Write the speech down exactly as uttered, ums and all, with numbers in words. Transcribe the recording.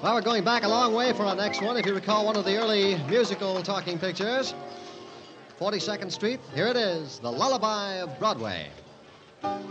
Well, we're going back a long way for our next one. If you recall one of the early musical talking pictures, forty-second Street, here it is, The Lullaby of Broadway.